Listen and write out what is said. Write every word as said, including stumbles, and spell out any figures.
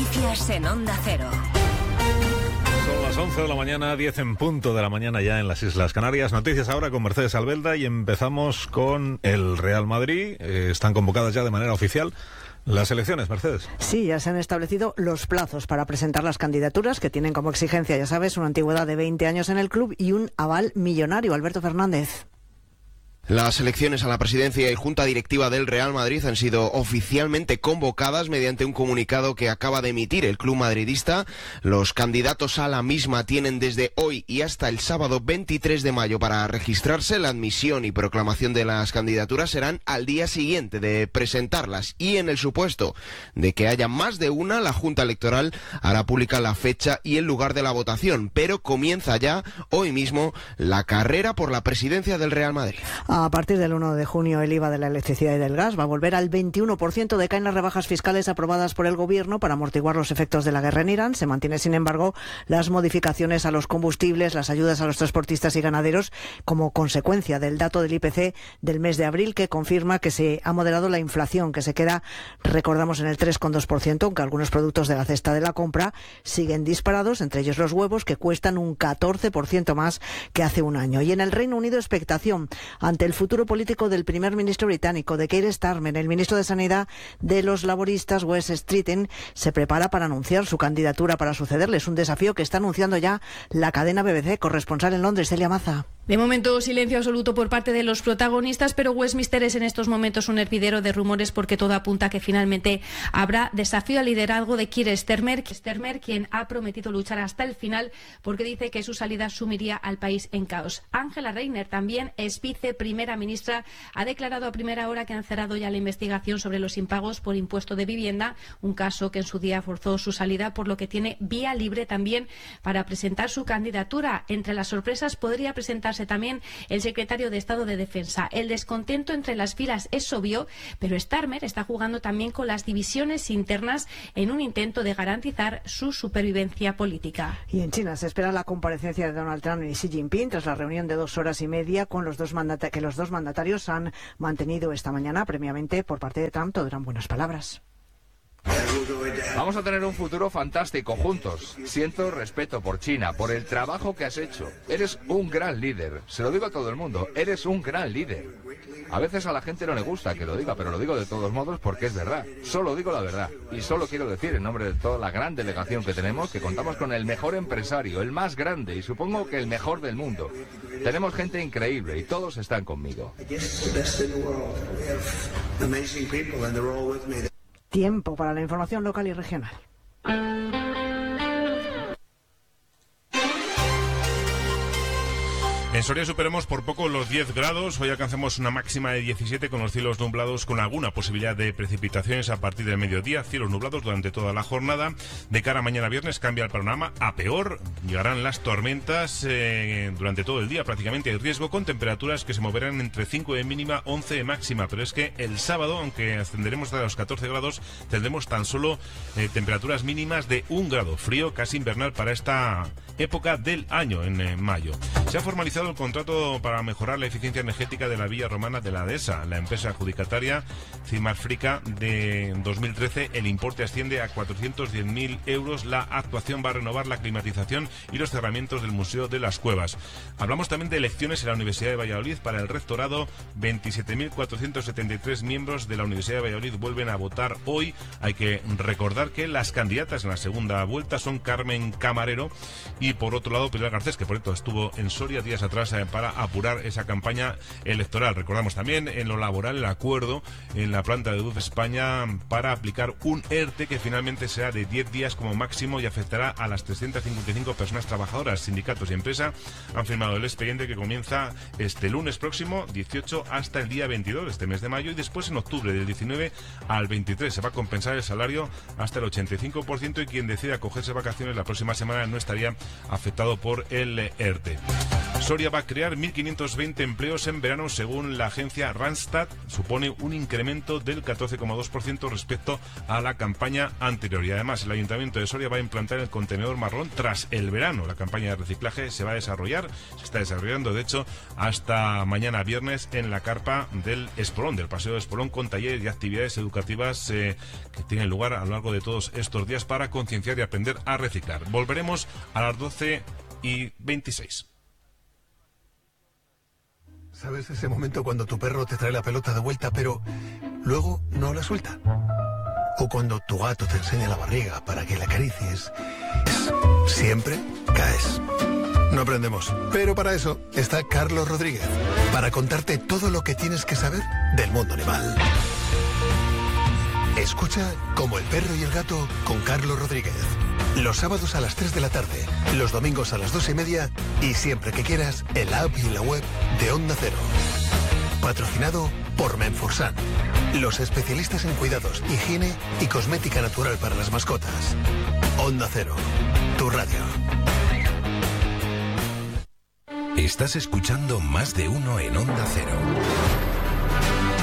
Noticias en Onda Cero. Son las once de la mañana, diez en punto de la mañana ya en las Islas Canarias. Noticias ahora con Mercedes Albelda y empezamos con el Real Madrid. Eh, están convocadas ya de manera oficial las elecciones, Mercedes. Sí, ya se han establecido los plazos para presentar las candidaturas, que tienen como exigencia, ya sabes, una antigüedad de veinte años en el club y un aval millonario. Alberto Fernández. Las elecciones a la presidencia y junta directiva del Real Madrid han sido oficialmente convocadas mediante un comunicado que acaba de emitir el club madridista. Los candidatos a la misma tienen desde hoy y hasta el sábado veintitrés de mayo para registrarse. La admisión y proclamación de las candidaturas serán al día siguiente de presentarlas, y en el supuesto de que haya más de una, la Junta Electoral hará pública la fecha y el lugar de la votación, pero comienza ya hoy mismo la carrera por la presidencia del Real Madrid. A partir del uno de junio el I V A de la electricidad y del gas va a volver al veintiuno por ciento. Decaen las rebajas fiscales aprobadas por el Gobierno para amortiguar los efectos de la guerra en Irán. Se mantiene, sin embargo, las modificaciones a los combustibles, las ayudas a los transportistas y ganaderos como consecuencia del dato del I P C del mes de abril, que confirma que se ha moderado la inflación, que se queda, recordamos, en el tres coma dos por ciento, aunque algunos productos de la cesta de la compra siguen disparados, entre ellos los huevos, que cuestan un catorce por ciento más que hace un año. Y en el Reino Unido, expectación ante el futuro político del primer ministro británico, de Keir Starmer. El ministro de Sanidad de los laboristas, Wes Streeting, se prepara para anunciar su candidatura para sucederle. Es un desafío que está anunciando ya la cadena B B C. Corresponsal en Londres, Celia Maza. De momento, silencio absoluto por parte de los protagonistas, pero Westminster es en estos momentos un hervidero de rumores, porque todo apunta a que finalmente habrá desafío al liderazgo de Keir Starmer, Starmer, quien ha prometido luchar hasta el final, porque dice que su salida sumiría al país en caos. Angela Rayner, también es viceprimera ministra, ha declarado a primera hora que han cerrado ya la investigación sobre los impagos por impuesto de vivienda, un caso que en su día forzó su salida, por lo que tiene vía libre también para presentar su candidatura. Entre las sorpresas podría presentarse también el secretario de Estado de Defensa. El descontento entre las filas es obvio, pero Starmer está jugando también con las divisiones internas en un intento de garantizar su supervivencia política. Y en China se espera la comparecencia de Donald Trump y Xi Jinping tras la reunión de dos horas y media con los dos mandata- que los dos mandatarios han mantenido esta mañana. Previamente, por parte de Trump, todo eran buenas palabras. Vamos a tener un futuro fantástico juntos. Siento respeto por China, por el trabajo que has hecho. Eres un gran líder. Se lo digo a todo el mundo. Eres un gran líder. A veces a la gente no le gusta que lo diga, pero lo digo de todos modos porque es verdad. Solo digo la verdad. Y solo quiero decir, en nombre de toda la gran delegación que tenemos, que contamos con el mejor empresario, el más grande y supongo que el mejor del mundo. Tenemos gente increíble y todos están conmigo. Tiempo para la información local y regional. En Soria superemos por poco los diez grados, hoy alcanzamos una máxima de diecisiete con los cielos nublados, con alguna posibilidad de precipitaciones a partir del mediodía, cielos nublados durante toda la jornada. De cara a mañana viernes cambia el panorama a peor, llegarán las tormentas eh, durante todo el día prácticamente, hay riesgo con temperaturas que se moverán entre cinco de mínima, once de máxima, pero es que el sábado, aunque ascenderemos a los catorce grados, tendremos tan solo eh, temperaturas mínimas de un grado, frío casi invernal para esta época del año, en eh, mayo. Se ha formalizado el contrato para mejorar la eficiencia energética de la Villa Romana de la Dehesa. La empresa adjudicataria Cimarfrica de dos mil trece, el importe asciende a cuatrocientos diez mil euros. La actuación va a renovar la climatización y los cerramientos del Museo de las Cuevas. Hablamos también de elecciones en la Universidad de Valladolid para el rectorado. veintisiete mil cuatrocientos setenta y tres miembros de la Universidad de Valladolid vuelven a votar hoy. Hay que recordar que las candidatas en la segunda vuelta son Carmen Camarero y, por otro lado, Pilar Garcés, que por cierto estuvo en Soria días atrás eh, para apurar esa campaña electoral. Recordamos también en lo laboral el acuerdo en la planta de D U F España para aplicar un ERTE que finalmente será de diez días como máximo y afectará a las trescientas cincuenta y cinco personas trabajadoras. Sindicatos y empresa han firmado el expediente que comienza este lunes próximo, dieciocho, hasta el día veintidós de este mes de mayo, y después en octubre del diecinueve al veintitrés se va a compensar el salario hasta el ochenta y cinco por ciento, y quien decida acogerse vacaciones la próxima semana no estaría afectado por el ERTE. Soria va a crear mil quinientos veinte empleos en verano, según la agencia Randstad. Supone un incremento del catorce coma dos por ciento respecto a la campaña anterior. Y además, el Ayuntamiento de Soria va a implantar el contenedor marrón tras el verano. La campaña de reciclaje se va a desarrollar, se está desarrollando, de hecho, hasta mañana viernes en la carpa del Espolón, del Paseo de Espolón, con talleres y actividades educativas eh, que tienen lugar a lo largo de todos estos días para concienciar y aprender a reciclar. Volveremos a las doce y veintiséis. ¿Sabes ese momento cuando tu perro te trae la pelota de vuelta, pero luego no la suelta? O cuando tu gato te enseña la barriga para que la acaricies. Siempre caes. No aprendemos, pero para eso está Carlos Rodríguez, para contarte todo lo que tienes que saber del mundo animal. Escucha Como el perro y el gato con Carlos Rodríguez. Los sábados a las tres de la tarde, los domingos a las dos y media y siempre que quieras en la app y en la web de Onda Cero. Patrocinado por Menforsan, los especialistas en cuidados, higiene y cosmética natural para las mascotas. Onda Cero, tu radio. Estás escuchando Más de Uno en Onda Cero.